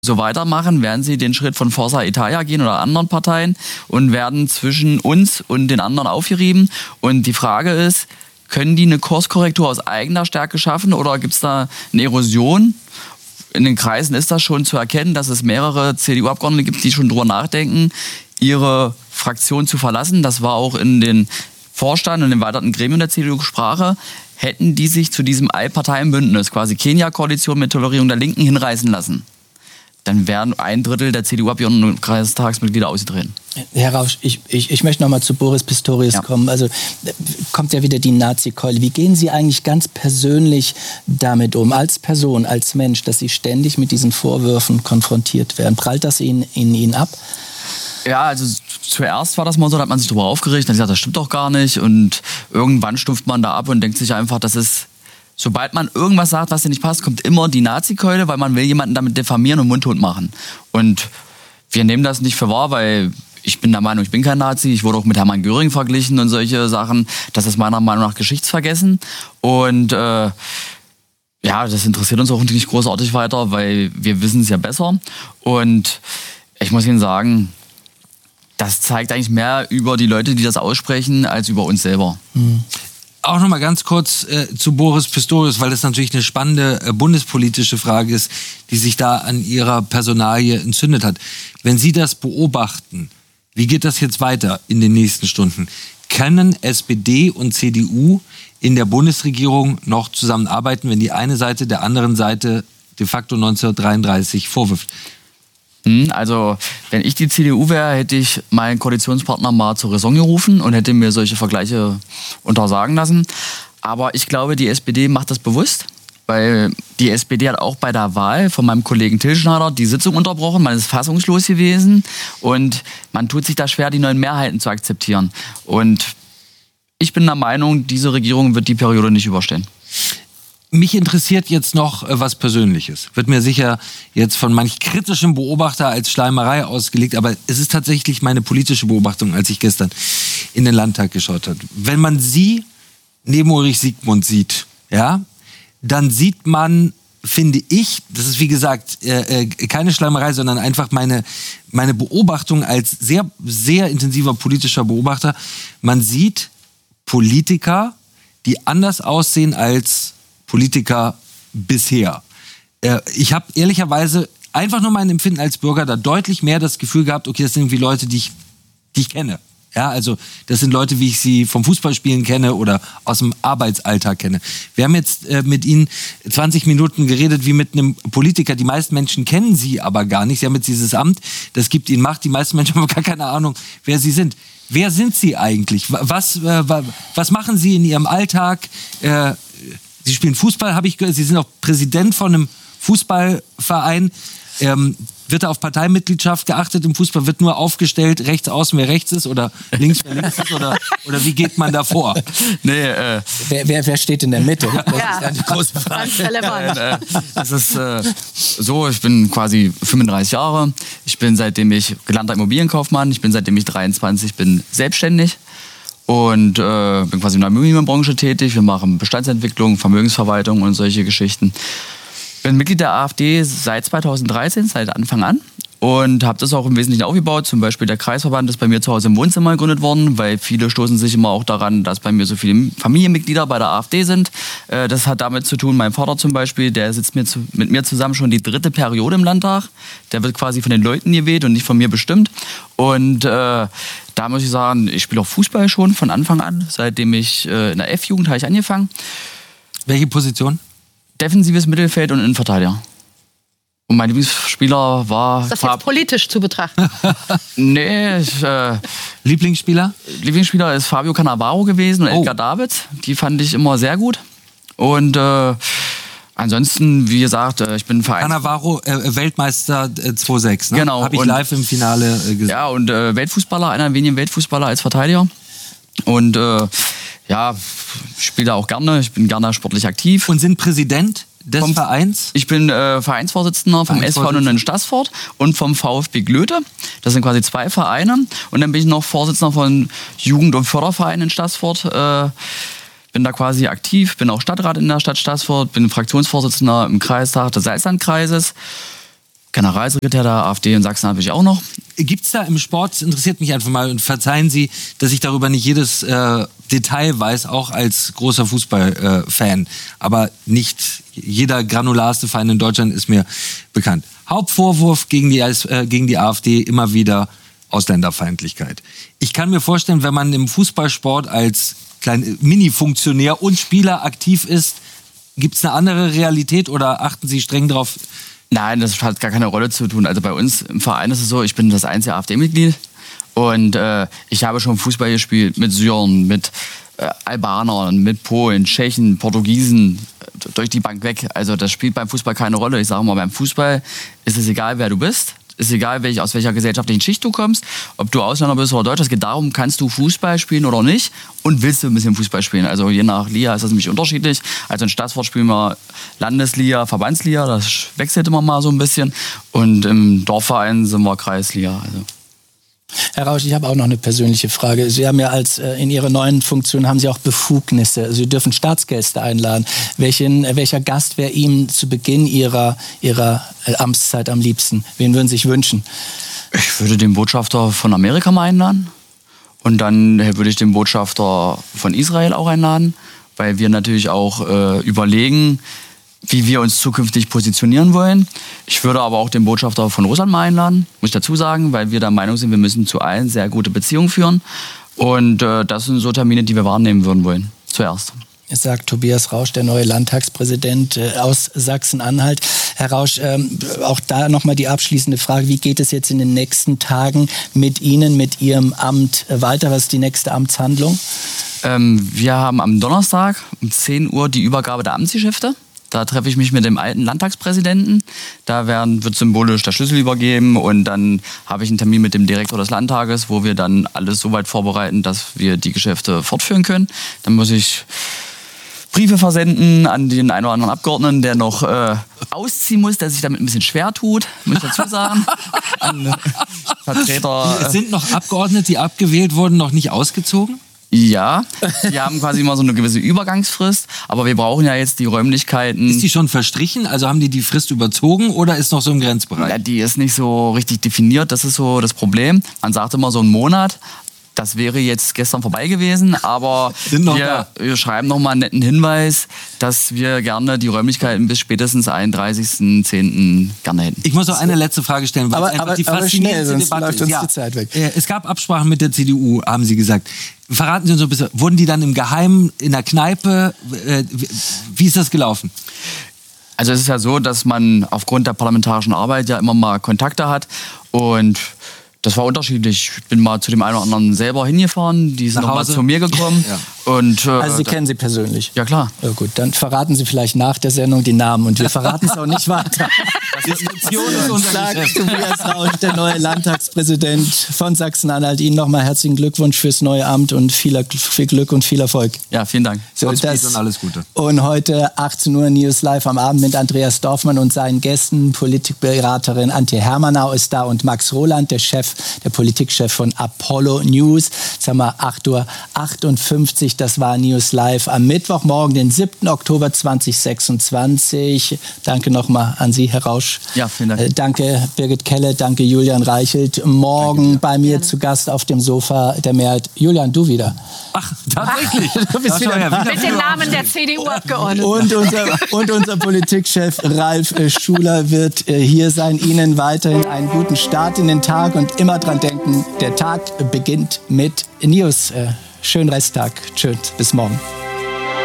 so weitermachen, werden sie den Schritt von Forza Italia gehen oder anderen Parteien und werden zwischen uns und den anderen aufgerieben. Und die Frage ist, können die eine Kurskorrektur aus eigener Stärke schaffen oder gibt es da eine Erosion? In den Kreisen ist das schon zu erkennen, dass es mehrere CDU-Abgeordnete gibt, die schon drüber nachdenken, ihre Fraktion zu verlassen. Das war auch in den Vorstand und im erweiterten Gremium der CDU Sprache. Hätten die sich zu diesem Allparteienbündnis, quasi Kenia-Koalition mit Tolerierung der Linken, hinreißen lassen, dann wären 1/3 der CDU-Abgeordneten und Kreistagsmitglieder ausgetreten. Herr Rausch, ich möchte noch mal zu Boris Pistorius kommen. Also kommt ja wieder die Nazi-Keule. Wie gehen Sie eigentlich ganz persönlich damit um, als Person, als Mensch, dass Sie ständig mit diesen Vorwürfen konfrontiert werden? Prallt das in Ihnen ab? Ja, also zuerst war das mal so, da hat man sich darüber aufgeregt, dann hat gesagt, das stimmt doch gar nicht. Und irgendwann stumpft man da ab und denkt sich einfach, das ist... Sobald man irgendwas sagt, was dir nicht passt, kommt immer die Nazi-Keule, weil man will jemanden damit diffamieren und mundtot machen. Und wir nehmen das nicht für wahr, weil ich bin der Meinung, ich bin kein Nazi. Ich wurde auch mit Hermann Göring verglichen und solche Sachen. Das ist meiner Meinung nach geschichtsvergessen. Und ja, das interessiert uns auch nicht großartig weiter, weil wir wissen es ja besser. Und ich muss Ihnen sagen, das zeigt eigentlich mehr über die Leute, die das aussprechen, als über uns selber. Auch noch mal ganz kurz zu Boris Pistorius, weil das natürlich eine spannende bundespolitische Frage ist, die sich da an ihrer Personalie entzündet hat. Wenn Sie das beobachten, wie geht das jetzt weiter in den nächsten Stunden? Können SPD und CDU in der Bundesregierung noch zusammenarbeiten, wenn die eine Seite der anderen Seite de facto 1933 vorwirft? Also, wenn ich die CDU wäre, hätte ich meinen Koalitionspartner mal zur Raison gerufen und hätte mir solche Vergleiche untersagen lassen. Aber ich glaube, die SPD macht das bewusst, weil die SPD hat auch bei der Wahl von meinem Kollegen Till Schneider die Sitzung unterbrochen. Man ist fassungslos gewesen und man tut sich da schwer, die neuen Mehrheiten zu akzeptieren. Und ich bin der Meinung, diese Regierung wird die Periode nicht überstehen. Mich interessiert jetzt noch was Persönliches. Wird mir sicher jetzt von manch kritischem Beobachter als Schleimerei ausgelegt, aber es ist tatsächlich meine politische Beobachtung, als ich gestern in den Landtag geschaut habe. Wenn man Sie neben Ulrich Siegmund sieht, ja, dann sieht man, finde ich, das ist wie gesagt keine Schleimerei, sondern einfach meine Beobachtung als sehr, sehr intensiver politischer Beobachter. Man sieht Politiker, die anders aussehen als Politiker bisher. Ich habe ehrlicherweise einfach nur mein Empfinden als Bürger da deutlich mehr das Gefühl gehabt, okay, das sind irgendwie Leute, die ich kenne. Ja, also das sind Leute, wie ich sie vom Fußballspielen kenne oder aus dem Arbeitsalltag kenne. Wir haben jetzt mit Ihnen 20 Minuten geredet wie mit einem Politiker. Die meisten Menschen kennen Sie aber gar nicht. Sie haben jetzt dieses Amt, das gibt Ihnen Macht. Die meisten Menschen haben gar keine Ahnung, wer Sie sind. Wer sind Sie eigentlich? Was machen Sie in Ihrem Alltag? Sie spielen Fußball, habe ich gehört. Sie sind auch Präsident von einem Fußballverein. Wird da auf Parteimitgliedschaft geachtet im Fußball? Wird nur aufgestellt, rechts außen, wer rechts ist oder links, wer links ist? Oder wie geht man da vor? Nee, wer steht in der Mitte? Das ist eine große Frage. Ganz relevant. Das ist so, ich bin quasi 35 Jahre. Ich bin seitdem ich gelernter Immobilienkaufmann, ich bin seitdem ich 23 bin selbstständig. Und bin quasi in der Immobilienbranche tätig. Wir machen Bestandsentwicklung, Vermögensverwaltung und solche Geschichten. Bin Mitglied der AfD seit 2013, seit Anfang an. Und habe das auch im Wesentlichen aufgebaut. Zum Beispiel der Kreisverband ist bei mir zu Hause im Wohnzimmer gegründet worden, weil viele stoßen sich immer auch daran, dass bei mir so viele Familienmitglieder bei der AfD sind. Das hat damit zu tun, mein Vater zum Beispiel, der sitzt mit mir zusammen schon die 3. Periode im Landtag. Der wird quasi von den Leuten gewählt und nicht von mir bestimmt. Und da muss ich sagen, ich spiele auch Fußball schon von Anfang an. Seitdem ich in der F-Jugend habe ich angefangen. Welche Position? Defensives Mittelfeld und Innenverteidiger. Und mein Lieblingsspieler war... Ist das jetzt politisch zu betrachten? Nee. Lieblingsspieler? Lieblingsspieler ist Fabio Cannavaro gewesen und Edgar Davids. Die fand ich immer sehr gut. Und ansonsten, wie gesagt, ich bin Cannavaro, Weltmeister 2-6, ne? Genau. Habe ich live im Finale gesehen. Ja, und Weltfußballer, einer der wenigen Weltfußballer als Verteidiger. Und ja, ich spiele da auch gerne. Ich bin gerne sportlich aktiv. Und sind Präsident des Vereins? Ich bin Vereinsvorsitzender vom SV Nürnberg Stassfurt und vom VfB Glöte. Das sind quasi 2 Vereine. Und dann bin ich noch Vorsitzender von Jugend- und Fördervereinen in Stassfurt. Bin da quasi aktiv, bin auch Stadtrat in der Stadt Stassfurt, bin Fraktionsvorsitzender im Kreistag des Salzlandkreises. Generalsekretär der AfD in Sachsen-Anhalt bin ich auch noch. Gibt es da im Sport, das interessiert mich einfach mal, und verzeihen Sie, dass ich darüber nicht jedes Detail weiß, auch als großer Fußballfan. Aber nicht jeder granularste Verein in Deutschland ist mir bekannt. Hauptvorwurf gegen die AfD immer wieder Ausländerfeindlichkeit. Ich kann mir vorstellen, wenn man im Fußballsport als kleiner Mini-Funktionär und Spieler aktiv ist, gibt es eine andere Realität oder achten Sie streng darauf? Nein, das hat gar keine Rolle zu tun. Also bei uns im Verein ist es so, ich bin das einzige AfD-Mitglied und ich habe schon Fußball gespielt mit Syrern, mit Albanern, mit Polen, Tschechen, Portugiesen, durch die Bank weg. Also das spielt beim Fußball keine Rolle. Ich sage mal, beim Fußball ist es egal, wer du bist. Ist egal, aus welcher gesellschaftlichen Schicht du kommst, ob du Ausländer bist oder Deutscher. Es geht darum, kannst du Fußball spielen oder nicht und willst du ein bisschen Fußball spielen. Also je nach Liga ist das nämlich unterschiedlich. Also in Stadtsport spielen wir Landesliga, Verbandsliga, das wechselt immer mal so ein bisschen. Und im Dorfverein sind wir Kreisliga. Also. Herr Rausch, ich habe auch noch eine persönliche Frage. Sie haben ja in Ihrer neuen Funktion haben Sie auch Befugnisse. Sie dürfen Staatsgäste einladen. Welcher Gast wäre Ihnen zu Beginn Ihrer Amtszeit am liebsten? Wen würden Sie sich wünschen? Ich würde den Botschafter von Amerika mal einladen. Und dann würde ich den Botschafter von Israel auch einladen, weil wir natürlich auch überlegen, wie wir uns zukünftig positionieren wollen. Ich würde aber auch den Botschafter von Russland mal einladen, muss ich dazu sagen, weil wir der Meinung sind, wir müssen zu allen sehr gute Beziehungen führen. Und das sind so Termine, die wir wahrnehmen würden wollen, zuerst. Es sagt Tobias Rausch, der neue Landtagspräsident aus Sachsen-Anhalt. Herr Rausch, auch da nochmal die abschließende Frage. Wie geht es jetzt in den nächsten Tagen mit Ihnen, mit Ihrem Amt weiter? Was ist die nächste Amtshandlung? Wir haben am Donnerstag um 10 Uhr die Übergabe der Amtsgeschäfte. Da treffe ich mich mit dem alten Landtagspräsidenten. Da wird symbolisch der Schlüssel übergeben und dann habe ich einen Termin mit dem Direktor des Landtages, wo wir dann alles so weit vorbereiten, dass wir die Geschäfte fortführen können. Dann muss ich Briefe versenden an den einen oder anderen Abgeordneten, der noch ausziehen muss, der sich damit ein bisschen schwer tut, muss ich dazu sagen. An Vertreter. Es sind noch Abgeordnete, die abgewählt wurden, noch nicht ausgezogen? Ja, wir haben quasi immer so eine gewisse Übergangsfrist, aber wir brauchen ja jetzt die Räumlichkeiten. Ist die schon verstrichen? Also haben die Frist überzogen oder ist noch so im Grenzbereich? Ja, die ist nicht so richtig definiert, das ist so das Problem. Man sagt immer so einen Monat. Das wäre jetzt gestern vorbei gewesen, aber wir schreiben nochmal einen netten Hinweis, dass wir gerne die Räumlichkeiten bis spätestens 31.10. gerne hätten. Ich muss noch eine letzte Frage stellen, weil es einfach die faszinierende Debatte ist. Die Zeit weg. Es gab Absprachen mit der CDU, haben Sie gesagt. Verraten Sie uns so ein bisschen, wurden die dann im Geheimen in der Kneipe, wie ist das gelaufen? Also es ist ja so, dass man aufgrund der parlamentarischen Arbeit ja immer mal Kontakte hat und das war unterschiedlich. Ich bin mal zu dem einen oder anderen selber hingefahren, die sind nochmal zu mir gekommen. Ja. Und, also Sie kennen sie persönlich? Ja, klar. Ja, gut, dann verraten Sie vielleicht nach der Sendung die Namen und wir verraten es auch nicht weiter. Diskretion ist unser Sagt Tobias Rausch, der neue Landtagspräsident von Sachsen-Anhalt. Ihnen nochmal herzlichen Glückwunsch fürs neue Amt und viel Glück und viel Erfolg. Ja, vielen Dank. So, und alles Gute. Und heute 18 Uhr News Live am Abend mit Andreas Dorfmann und seinen Gästen. Politikberaterin Antje Hermanau ist da und Max Roland, der Politikchef von Apollo News. Jetzt haben wir 8:58 Uhr. Das war News Live am Mittwochmorgen, den 7. Oktober 2026. Danke nochmal an Sie, Herr Rausch. Ja, vielen Dank. Danke Birgit Kelle, danke Julian Reichelt. Morgen bei mir zu Gast auf dem Sofa der Mehrheit. Julian, du wieder. Ach, tatsächlich. Du bist wieder mit dem Namen der CDU-Abgeordneten. Und unser Politikchef Ralf Schuler wird hier sein. Ihnen weiterhin einen guten Start in den Tag und immer dran denken, der Tag beginnt mit News. Schönen Resttag. Tschüss. Bis morgen.